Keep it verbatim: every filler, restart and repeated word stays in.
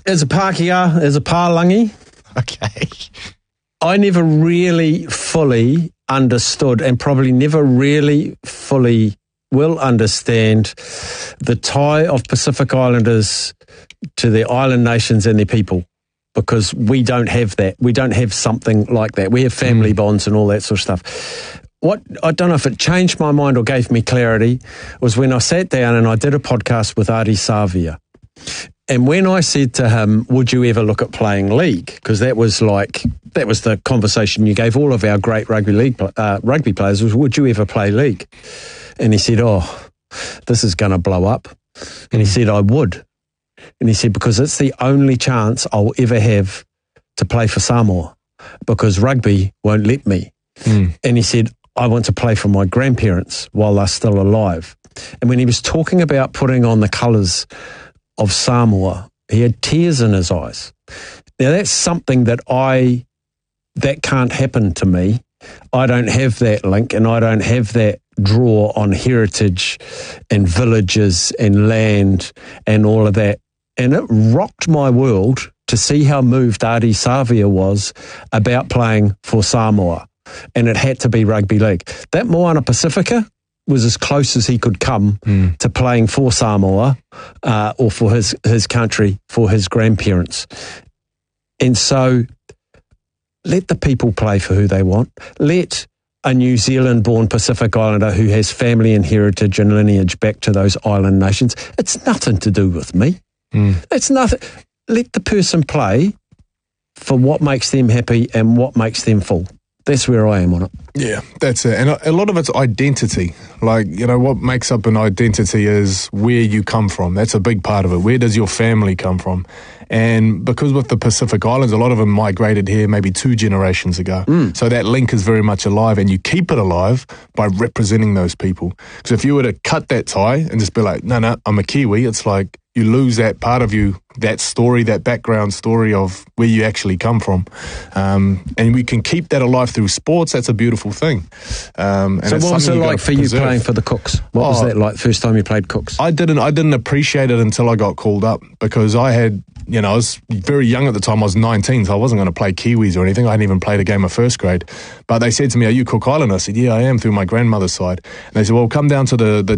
as a Pākehā, as a Pālangi, Okay. I never really fully understood and probably never really fully will understand the tie of Pacific Islanders to their island nations and their people, because we don't have that. We don't have something like that. We have family mm. bonds and all that sort of stuff. What I don't know if it changed my mind or gave me clarity was when I sat down and I did a podcast with Ardie Savea. And when I said to him, would you ever look at playing league? Because that was like, that was the conversation you gave all of our great rugby league uh, rugby players was, would you ever play league? And he said, oh, this is going to blow up. And he said, I would. And he said, because it's the only chance I'll ever have to play for Samoa, because rugby won't let me. Mm. And he said, I want to play for my grandparents while they're still alive. And when he was talking about putting on the colours of Samoa, he had tears in his eyes. Now that's something that I, that can't happen to me. I don't have that link and I don't have that draw on heritage and villages and land and all of that. And it rocked my world to see how moved Ardie Savea was about playing for Samoa. And it had to be rugby league. That Moana Pacifica was as close as he could come mm. to playing for Samoa uh, or for his, his country, for his grandparents. And so let the people play for who they want. Let a New Zealand-born Pacific Islander who has family and heritage and lineage back to those island nations. It's nothing to do with me. Mm. It's nothing. Let the person play for what makes them happy and what makes them full. That's where I am on it. Yeah, that's it. And a lot of it's identity. Like, you know, what makes up an identity is where you come from. That's a big part of it. Where does your family come from? And because with the Pacific Islands, a lot of them migrated here maybe two generations ago. Mm. So that link is very much alive, and you keep it alive by representing those people. So if you were to cut that tie and just be like, no, no, I'm a Kiwi, it's like you lose that part of you, that story, that background story of where you actually come from. Um, and we can keep that alive through sports. That's a beautiful thing. Um, and so what was it like for preserve. you playing for the Cooks? What oh, was that like first time you played Cooks? I didn't, I didn't appreciate it until I got called up, because I had, you know, I was very young at the time. I was nineteen, so I wasn't going to play Kiwis or anything. I hadn't even played a game of first grade. But they said to me, are you Cook Island? I said, yeah, I am, through my grandmother's side. And they said, well, come down to the, the